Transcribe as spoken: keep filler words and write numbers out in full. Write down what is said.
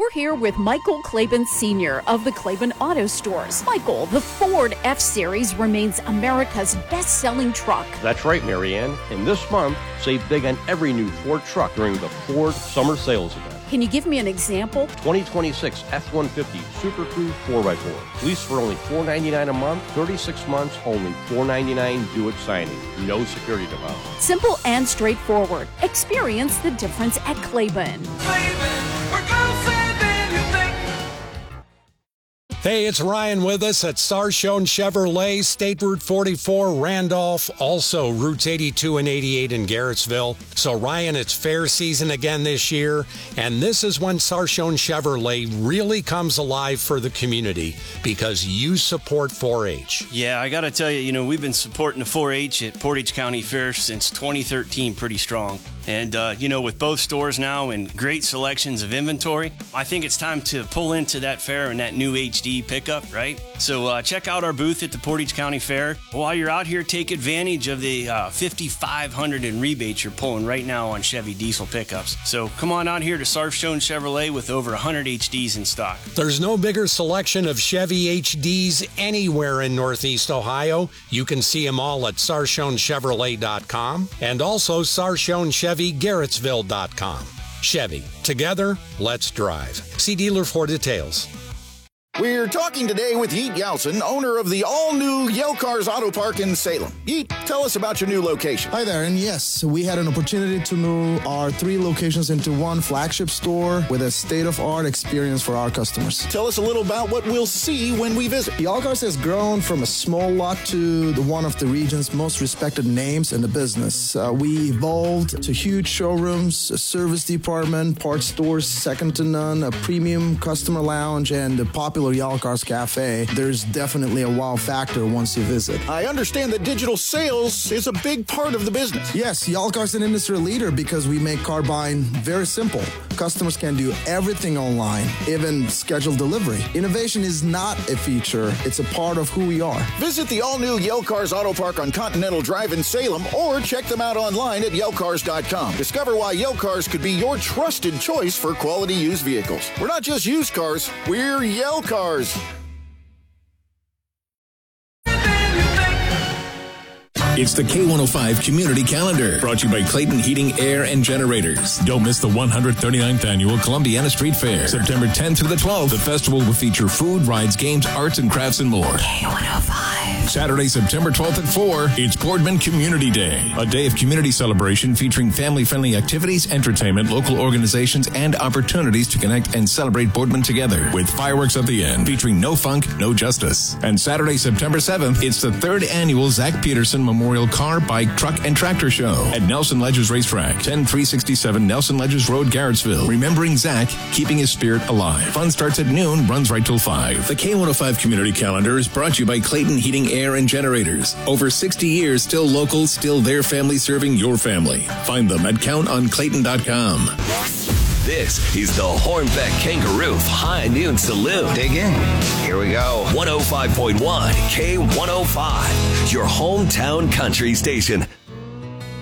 We're here with Michael Claiborne Senior of the Claiborne Auto Stores. Michael, the Ford F-Series remains America's best-selling truck. That's right, Marianne. And this month, save big on every new Ford truck during the Ford Summer Sales Event. Can you give me an example? twenty twenty-six F one fifty Super Crew four by four. Lease for only four ninety-nine a month, thirty-six months, only four ninety-nine due at signing. No security deposit. Simple and straightforward. Experience the difference at Claiborne. Claiborne, we're closer than you think. Hey, it's Ryan with us at Sarshone Chevrolet, State Route forty-four, Randolph, also routes eighty-two and eighty-eight in Garrettsville. So, Ryan, it's fair season again this year, and this is when Sarshone Chevrolet really comes alive for the community because you support four H. Yeah, I got to tell you, you know, we've been supporting the four H at Portage County Fair since twenty thirteen pretty strong. And, uh, you know, with both stores now and great selections of inventory, I think it's time to pull into that fair and that new H D pickup, right? So uh, check out our booth at the Portage County Fair. While you're out here, take advantage of the uh, fifty-five hundred dollars in rebates you're pulling right now on Chevy diesel pickups. So come on out here to Sarshone Chevrolet with over one hundred H Ds in stock. There's no bigger selection of Chevy H Ds anywhere in Northeast Ohio. You can see them all at sarshone chevrolet dot com and also sarshone chevy garrettsville dot com. Chevy, together, let's drive. See dealer for details. We're talking today with Yeet Yelson, owner of the all-new Yale Cars Auto Park in Salem. Yeet, tell us about your new location. Hi there, and yes, we had an opportunity to move our three locations into one flagship store with a state-of-art experience for our customers. Tell us a little about what we'll see when we visit. Yale Cars has grown from a small lot to the one of the region's most respected names in the business. Uh, we evolved to huge showrooms, a service department, parts stores second to none, a premium customer lounge, and a popular Yale Cars Cafe. There's definitely a wow factor once you visit. I understand that digital sales is a big part of the business. Yes, Yale Cars is an industry leader because we make car buying very simple. Customers can do everything online, even schedule delivery. Innovation is not a feature, it's a part of who we are. Visit the all-new Yale Cars Auto Park on Continental Drive in Salem or check them out online at yale cars dot com. Discover why Yale Cars could be your trusted choice for quality used vehicles. We're not just used cars, we're Yale Cars. It's the K one oh five Community Calendar, brought to you by Clayton Heating, Air, and Generators. Don't miss the one hundred thirty-ninth Annual Columbiana Street Fair. September tenth through the twelfth, the festival will feature food, rides, games, arts, and crafts, and more. K one oh five. Saturday, September twelfth at four, it's Boardman Community Day, a day of community celebration featuring family-friendly activities, entertainment, local organizations, and opportunities to connect and celebrate Boardman together, with fireworks at the end, featuring No Funk, No Justice. And Saturday, September seventh, it's the third annual Zach Peterson Memorial Car, Bike, Truck, and Tractor Show at Nelson Ledges Racetrack, ten three sixty-seven Nelson Ledges Road, Garrettsville. Remembering Zach, keeping his spirit alive. Fun starts at noon, runs right till five. The K one oh five Community Calendar is brought to you by Clayton Heating, Air, and Generators. Over sixty years, still local, still their family serving your family. Find them at count on clayton dot com. This is the Hornbeck Kangaroo High Noon Saloon. Dig in. Here we go. one oh five point one K one oh five, your hometown country station.